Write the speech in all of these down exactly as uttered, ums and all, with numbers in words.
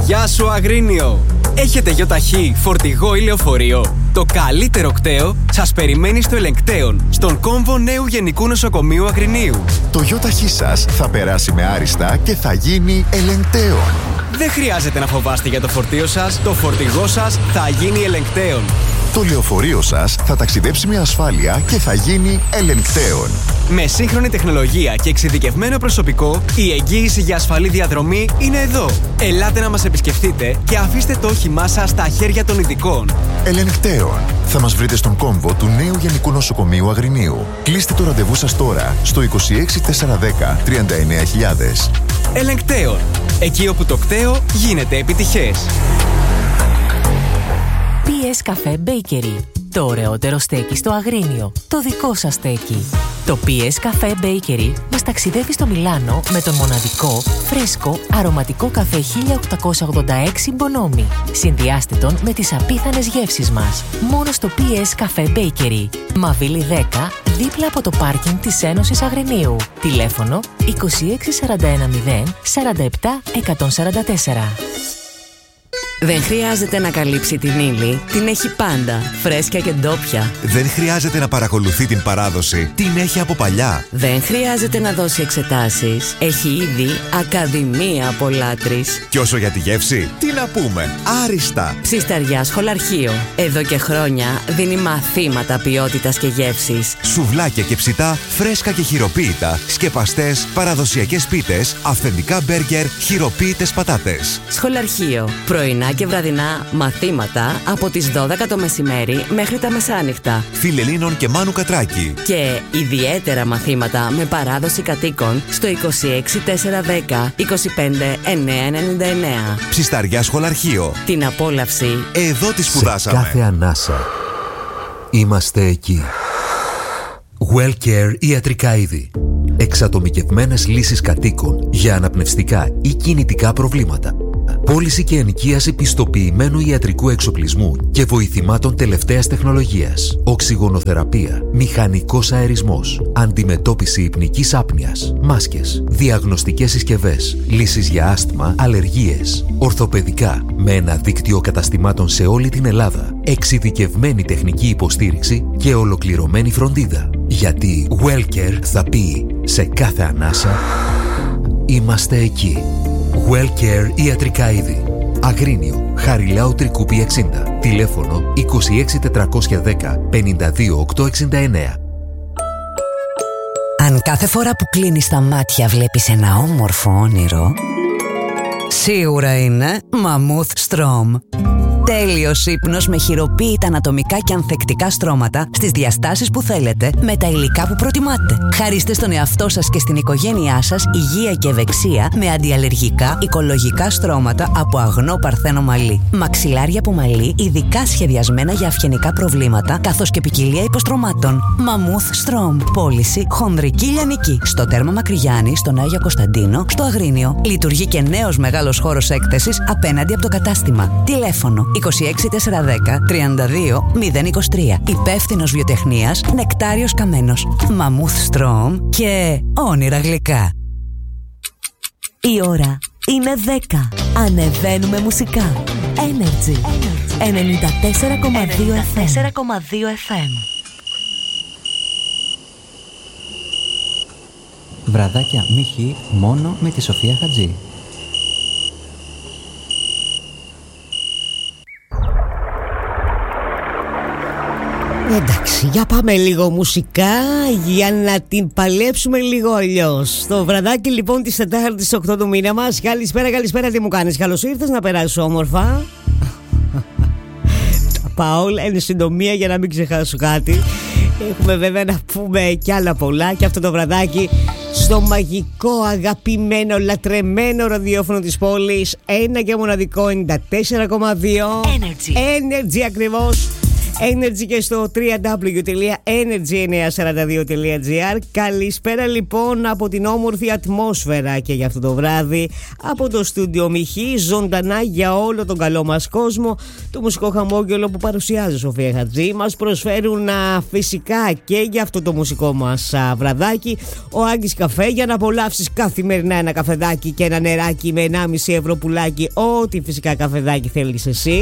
Γεια σου Αγρίνιο! Έχετε γιοταχή, φορτηγό ή λεωφορείο? Το καλύτερο κταίο σας περιμένει στο Ελεγκτέον, στον κόμβο νέου Γενικού Νοσοκομείου Αγρινίου. Το γιοταχή σας θα περάσει με άριστα και θα γίνει Ελεγκτέον. Δεν χρειάζεται να φοβάστε για το φορτίο σας, το φορτηγό σας θα γίνει Ελεγκτέον. Το λεωφορείο σας θα ταξιδέψει με ασφάλεια και θα γίνει Ελεγκτέον. Με σύγχρονη τεχνολογία και εξειδικευμένο προσωπικό, η εγγύηση για ασφαλή διαδρομή είναι εδώ. Ελάτε να μας επισκεφτείτε και αφήστε το όχημά σας στα χέρια των ειδικών. Ελεγκτέον. Θα μας βρείτε στον κόμβο του νέου Γενικού Νοσοκομείου Αγρινίου. Κλείστε το ραντεβού σας τώρα στο είκοσι έξι τετρακόσια δέκα τριάντα εννέα χιλιάδες. Ελεγκτέον. Εκεί όπου το κταίο γίνεται επιτυχές. πι ες Cafe Bakery. Το ωραιότερο στέκι στο Αγρίνιο. Το δικό σας στέκι. Το πι ες Cafe Bakery μας ταξιδεύει στο Μιλάνο με τον μοναδικό, φρέσκο, αρωματικό καφέ χίλια οκτακόσια ογδόντα έξι Bonomi. Συνδυάστε τον με τις απίθανες γεύσεις μας. Μόνο στο πι ες Cafe Bakery. Μαβίλη δέκα, δίπλα από το πάρκινγκ της Ένωσης Αγρινίου. Τηλέφωνο είκοσι έξι σαράντα ένα μηδέν σαράντα επτά εκατόν σαράντα τέσσερα. Δεν χρειάζεται να καλύψει την ύλη, την έχει πάντα, φρέσκια και ντόπια. Δεν χρειάζεται να παρακολουθεί την παράδοση, την έχει από παλιά. Δεν χρειάζεται να δώσει εξετάσεις, έχει ήδη ακαδημία από λάτρης. Και όσο για τη γεύση, τι να πούμε, άριστα. Ψισταριά Σχολαρχείο. Εδώ και χρόνια δίνει μαθήματα ποιότητας και γεύσης. Σουβλάκια και ψητά, φρέσκα και χειροποίητα, σκεπαστές, παραδοσιακές πίτες, αυθεντικά μπέργκερ, χειροποίητες πατάτες. Σχολαρχείο. Πρωινά και βραδινά μαθήματα από τις δώδεκα το μεσημέρι μέχρι τα μεσάνυχτα. Φιλελλήνων και Μάνου Κατράκη. Και ιδιαίτερα μαθήματα με παράδοση κατοίκων στο είκοσι έξι τετρακόσια δέκα είκοσι πέντε εννιακόσια ενενήντα εννέα. Ψισταριά Σχολαρχείο. Την απόλαυση εδώ τη σπουδάσαμε. Σε κάθε ανάσα είμαστε εκεί. WellCare ιατρικά είδη. Εξατομικευμένες λύσεις κατοίκων για αναπνευστικά ή κινητικά προβλήματα. Πώληση και ενοικίαση πιστοποιημένου ιατρικού εξοπλισμού και βοηθημάτων τελευταίας τεχνολογίας. Οξυγονοθεραπεία, μηχανικός αερισμός, αντιμετώπιση υπνικής άπνοιας, μάσκες, διαγνωστικές συσκευές, λύσεις για άσθμα, αλλεργίες, ορθοπαιδικά, με ένα δίκτυο καταστημάτων σε όλη την Ελλάδα, εξειδικευμένη τεχνική υποστήριξη και ολοκληρωμένη φροντίδα. Γιατί WellCare θα πει σε κάθε ανάσα είμαστε εκεί. WellCare ιατρικά είδη. Αγρίνιο, Χαριλάου Τρικούπη εξήντα. Τηλέφωνο είκοσι έξι τετρακόσια δέκα πενήντα δύο οκτακόσια εξήντα εννέα. Αν κάθε φορά που κλείνεις τα μάτια βλέπεις ένα όμορφο όνειρο, σίγουρα είναι Mammoth Strom. Τέλειος ύπνος με χειροποίητα ανατομικά και ανθεκτικά στρώματα στις διαστάσεις που θέλετε με τα υλικά που προτιμάτε. Χαρίστε στον εαυτό σας και στην οικογένειά σας υγεία και ευεξία με αντιαλλεργικά οικολογικά στρώματα από αγνό παρθένο μαλλί. Μαξιλάρια από μαλλί ειδικά σχεδιασμένα για αυγενικά προβλήματα καθώς και ποικιλία υποστρωμάτων. Mammoth Strom. Πώληση χονδρική λιανική. Στο τέρμα Μακρυγιάννη, στον Άγιο Κωνσταντίνο, στο Αγρίνιο. Λειτουργεί και νέος μεγάλος χώρος έκθεσης απέναντι από το κατάστημα. Τηλέφωνο είκοσι έξι τετρακόσια δέκα τριάντα δύο μηδέν είκοσι τρία. Υπεύθυνος βιοτεχνίας Νεκτάριος Καμένος. Mammoth Strom και όνειρα γλυκά. Η ώρα είναι δέκα. Ανεβαίνουμε μουσικά. Energy. ενενήντα τέσσερα κόμμα δύο εφ εμ. Βραδάκια Μίχη μόνο με τη Σοφία Χατζή. Εντάξει, για πάμε λίγο μουσικά για να την παλέψουμε λίγο αλλιώς. Το βραδάκι λοιπόν της Τετάρτης οκτώ του μήνα μας. Καλησπέρα, καλησπέρα, τι μου κάνεις? Καλώς ήρθες, να περάσεις όμορφα. Τα Πάολ, εν συντομία για να μην ξεχάσω κάτι. Έχουμε βέβαια να πούμε κι άλλα πολλά και αυτό το βραδάκι στο μαγικό, αγαπημένο, λατρεμένο ραδιόφωνο της πόλης. Ένα και μοναδικό ενενήντα τέσσερα κόμμα δύο. Energy. Energy ακριβώς. Energy και στο double-u double-u double-u τελεία energy εννιακόσια σαράντα δύο τελεία gr. Καλησπέρα λοιπόν από την όμορφη ατμόσφαιρα και για αυτό το βράδυ από το στούντιο Μιχή, ζωντανά για όλο τον καλό μας κόσμο. Το μουσικό χαμόγελο που παρουσιάζει η Σοφία Χατζή μας προσφέρουν α, φυσικά και για αυτό το μουσικό μας α, βραδάκι ο Άγκης Καφέ, για να απολαύσεις καθημερινά ένα καφεδάκι και ένα νεράκι με ενάμιση ευρώ πουλάκι, ό,τι φυσικά καφεδάκι θέλεις εσύ.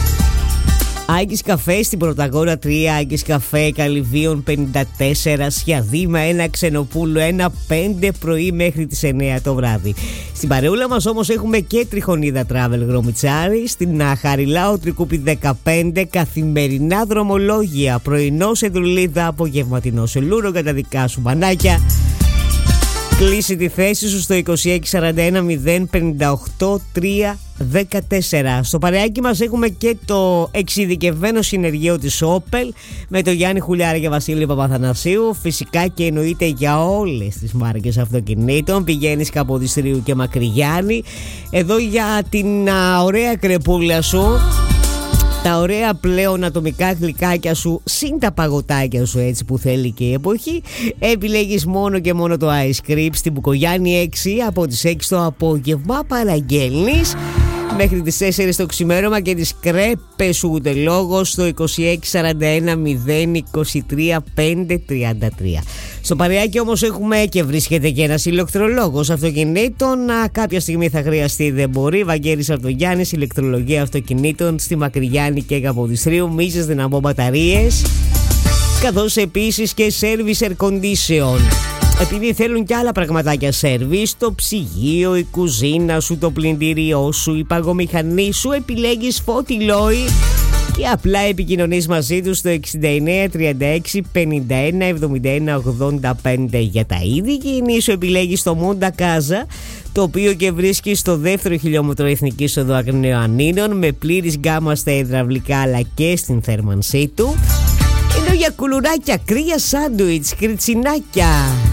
Άγκης Καφέ στην Πρωταγόρα τρία, Άγκης Καφέ Καλυβίων πενήντα τέσσερα, Σιαδήμα ένα, Ξενοπούλου ένα, πέντε πρωί μέχρι τις εννέα το βράδυ. Στην παρεούλα μας όμως έχουμε και Τριχονίδα Travel Γρομιτσάρη, στην Χαριλάου Τρικούπη δεκαπέντε, καθημερινά δρομολόγια, πρωινό σε Δουλίδα, απογευματινό σε Λούρο για τα δικά σου μπανάκια. Κλείσει τη θέση σου στο είκοσι έξι σαράντα ένα μηδέν πενήντα οκτώ τρία δεκατέσσερα. Στο παρεάκι μας έχουμε και το εξειδικευμένο συνεργείο της Opel με το Γιάννη Χουλιάρα και Βασίλη Παπαθανασίου. Φυσικά και εννοείται για όλες τις μάρκες αυτοκινήτων. Πηγαίνεις Καποδιστρίου και Μακρυγιάννη. Εδώ για την α, ωραία κρεπούλα σου, τα ωραία πλέον ατομικά γλυκάκια σου, συν τα παγωτάκια σου, έτσι που θέλει και η εποχή, επιλέγεις μόνο και μόνο το Ice Cream στην Μπουκογιάννη έξι από τις έξι το απόγευμα. Παραγγέλνεις μέχρι τις τέσσερις το ξημέρωμα και τις κρέπες σου ούτε λόγο στο είκοσι έξι σαράντα ένα μηδέν είκοσι τρία πεντακόσια τριάντα τρία. Στο παρεάκι όμως έχουμε και βρίσκεται και ένας ηλεκτρολόγος αυτοκινήτων. Α, κάποια στιγμή θα χρειαστεί, δεν μπορεί. Βαγγέλης Αρτογιάννης, ηλεκτρολογία αυτοκινήτων στη Μακρυγιάννη και Καποδιστρίου, μίζες δυναμό μπαταρίες, καθώς επίσης και service air condition. Επειδή θέλουν και άλλα πραγματάκια σερβις, το ψυγείο, η κουζίνα σου, το πλυντήριό σου, η παγομηχανή σου, επιλέγεις Φώτιλόι και απλά επικοινωνείς μαζί τους στο εξήντα εννέα τριάντα έξι πενήντα ένα εβδομήντα ένα ογδόντα πέντε. Για τα είδη κοινή σου επιλέγεις το Μόντα Κάζα, το οποίο και βρίσκει στο δεύτερο χιλιόμετρο Εθνικής Οδού Αγρινεοανίνων, με πλήρης γκάμα στα υδραυλικά αλλά και στην θέρμανσή του. Ενώ για κουλουράκια, κρύα σάντουιτς, κριτσινάκια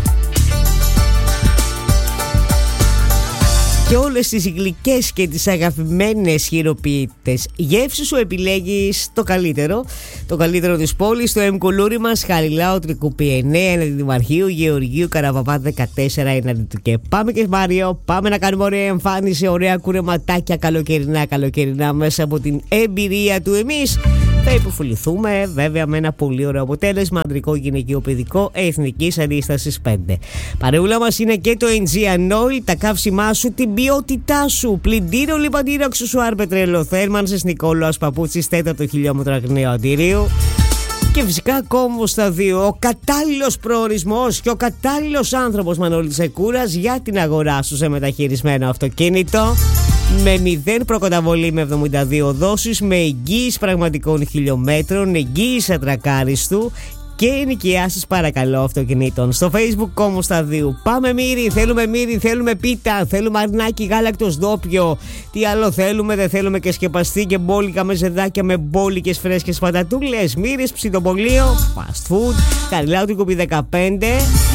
και όλες τις γλυκές και τις αγαπημένες χειροποίητες γεύσεις σου επιλέγεις το καλύτερο. Το καλύτερο της πόλης, το Εμκουλούρι μας, Χαριλάου Τρικούπη εννέα, έναντι Δημαρχείου Γεωργίου Καραβαπά δεκατέσσερα, έναντι του και πάμε και Μάριο. Πάμε να κάνουμε ωραία εμφάνιση, ωραία κουρεματάκια καλοκαιρινά, καλοκαιρινά μέσα από την εμπειρία του εμείς. Θα υποφεληθούμε βέβαια με ένα πολύ ωραίο αποτέλεσμα, αντρικό, γυναικείο, παιδικό, εθνικής αντίστασης πέντε. Παρεούλα μας είναι και το Aegean Oil, τα καύσιμά σου, την ποιότητά σου. Πλυντήριο, λιπαντήριο, αξεσουάρ, πετρέλαιο, θέρμανσης, Νικόλαος Παπούτσης, τέταρτο χιλιόμετρο Αγριναίου Αντιρίου. Και φυσικά Κόμβο στα δύο, ο κατάλληλος προορισμός και ο κατάλληλος άνθρωπος Μανώλης Εκούρας για την αγορά σου σε μεταχειρισμένο αυτοκίνητο. Με μηδέν προκαταβολή, με εβδομήντα δύο δόσεις, με εγγύηση πραγματικών χιλιόμετρων, εγγύηση ατρακάριστου και ενοικιάσεις παρακαλώ αυτοκινήτων. Στο Facebook Κόμβο στα δύο. Πάμε Μύρι, θέλουμε Μύρι, θέλουμε πίτα, θέλουμε αρνάκι γάλακτος ντόπιο. Τι άλλο θέλουμε, δεν θέλουμε και σκεπαστή και μπόλικα με ζεδάκια με μπόλικες φρέσκες πατατούλες. Μύρις, ψητοπολείο, fast food, Χαριλάου Τρικούπη δεκαπέντε.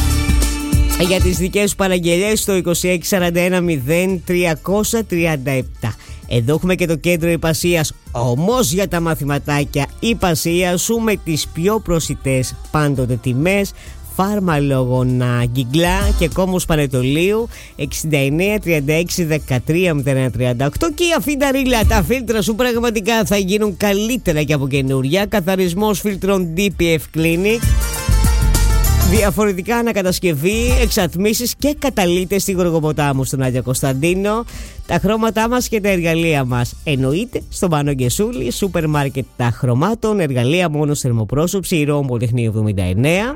Για τις δικές σου παραγγελίες στο είκοσι έξι σαράντα ένα μηδέν τριακόσια τριάντα επτά. Εδώ έχουμε και το κέντρο Ιππασίας, όμως για τα μαθηματάκια Ιππασία σου με τις πιο προσιτές πάντοτε τιμές. Φάρμαλογον Γκυγκλά και Κόμβος Πανετολίου εξήντα εννέα τριάντα έξι δεκατρία μηδέν ένα τριάντα οκτώ. Και η Αφίντα Ρίλα, τα φίλτρα σου πραγματικά θα γίνουν καλύτερα και από καινούρια. Καθαρισμός φίλτρων ντι πι εφ Clinic, διαφορετικά ανακατασκευή, εξατμίσεις και καταλύτες στη Γοργοποτάμου στον Άγιο Κωνσταντίνο. Τα χρώματά μας και τα εργαλεία μας εννοείται στον Πάνο Γκεσούλη, σούπερ μάρκετ τα χρωμάτων, εργαλεία μόνος θερμοπρόσωψη, η Ρώμη Πολυτεχνείου εβδομήντα εννέα.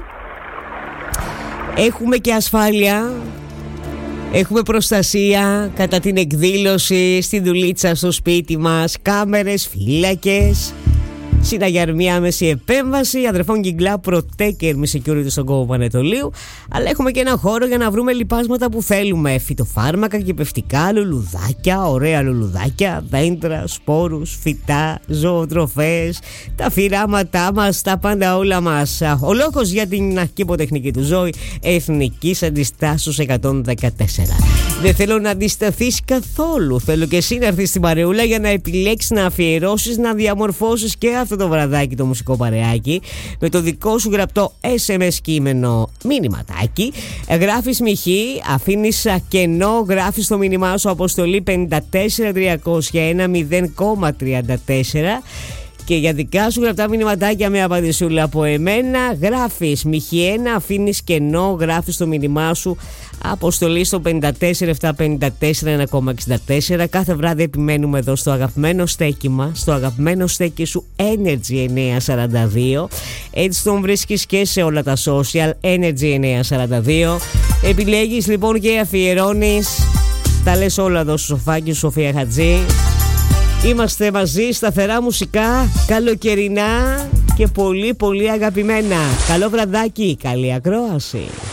Έχουμε και ασφάλεια, έχουμε προστασία κατά την εκδήλωση, στη δουλίτσα στο σπίτι μας, κάμερες, φύλακες, συναγερμία άμεση επέμβαση, αδερφών Γκυγκλά, Protector με security στον Κόμβο Πανετολίου. Αλλά έχουμε και ένα χώρο για να βρούμε λιπάσματα που θέλουμε. Φυτοφάρμακα και πευτικά, λουλουδάκια, ωραία λουλουδάκια, δέντρα, σπόρους, φυτά, ζωοτροφές, τα φυράματά μας, τα πάντα όλα μας. Ο λόγος για την κηποτεχνική του ζωή, Εθνικής Αντιστάσεως εκατόν δεκατέσσερα. Δεν θέλω να αντισταθείς καθόλου. Θέλω και εσύ να έρθεις στην παρεούλα για να επιλέξεις, να αφιερώσεις, να διαμορφώσεις και αυτό αυτό το βραδάκι το μουσικό παρεάκι με το δικό σου γραπτό ες εμ ες κείμενο μηνυματάκι. Γράφεις μυχή, αφήνεις κενό, γράφεις το μήνυμά σου αποστολή πέντε τέσσερα τριακόσια ένα μηδέν τριάντα τέσσερα. Και για δικά σου γραπτά μηνυματάκια με απαντησούλα από εμένα, γράφεις μυχή ένα, αφήνεις κενό, γράφεις το μήνυμά σου αποστολή στο πέντε τέσσερα επτά πέντε τέσσερα ένα εξήντα τέσσερα. Κάθε βράδυ επιμένουμε εδώ στο αγαπημένο στέκι μας, στο αγαπημένο στέκι σου Energy εννιακόσια σαράντα δύο. Έτσι τον βρίσκεις και σε όλα τα social, Energy εννιακόσια σαράντα δύο. Επιλέγεις λοιπόν και αφιερώνεις. Τα λες όλα εδώ στο σοφάκι σου, Σοφία Χατζή. Είμαστε μαζί, σταθερά μουσικά, καλοκαιρινά και πολύ πολύ αγαπημένα. Καλό βραδάκι, καλή ακρόαση.